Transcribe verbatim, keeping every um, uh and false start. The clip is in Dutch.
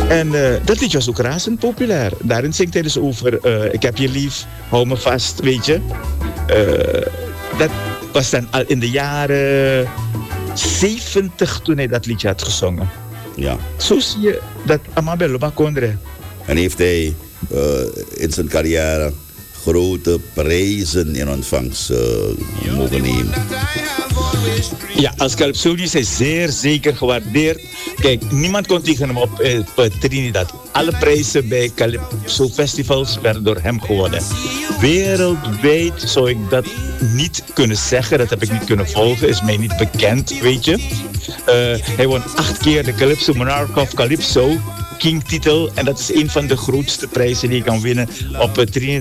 En uh, dat liedje was ook razend populair. Daarin zingt hij dus over, uh, ik heb je lief, hou me vast, weet je. Uh, dat was dan al in de jaren zeventig toen hij dat liedje had gezongen. Ja. Zo zie je dat Amabelo Bakondre. En heeft hij uh, in zijn carrière grote prijzen in ontvangst uh, mogen nemen. Ja, als Calypsonië is hij zeer zeker gewaardeerd. Kijk, niemand kon tegen hem op eh, Trinidad. Alle prijzen bij Calypso festivals werden door hem gewonnen. Wereldwijd zou ik dat niet kunnen zeggen. Dat heb ik niet kunnen volgen. Is mij niet bekend, weet je. Uh, hij won acht keer de Calypso Monarch of Calypso King titel. En dat is een van de grootste prijzen die je kan winnen op uh, Trinidad.